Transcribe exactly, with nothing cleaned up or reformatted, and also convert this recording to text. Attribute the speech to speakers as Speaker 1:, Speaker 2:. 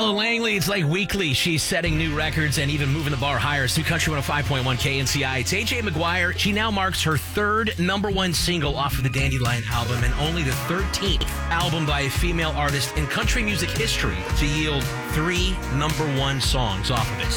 Speaker 1: Ella Langley, it's like weekly. She's setting new records and even moving the bar higher. It's New Country one oh five point one K N C I. It's A J McGuire. She now marks her third number one single off of the Dandelion album and only the thirteenth album by a female artist in country music history to yield three number one songs off of it.